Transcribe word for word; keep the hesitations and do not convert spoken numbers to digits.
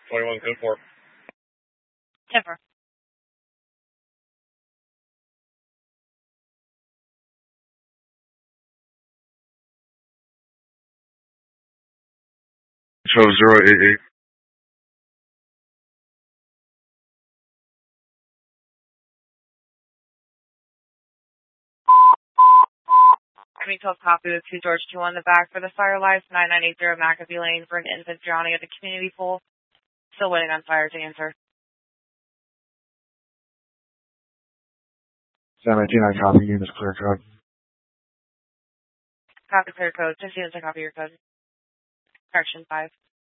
twenty-one, code four. Timber. Show zero eight eight. Army twelve copy with two George two on the back for the Fire Life, nine nine eight zero McAfee Lane for an infant drowning at the community pool. Still waiting on fire to answer. Sam eighteen, I copy units clear code. Copy clear code. Just units, I copy your code. Correction five.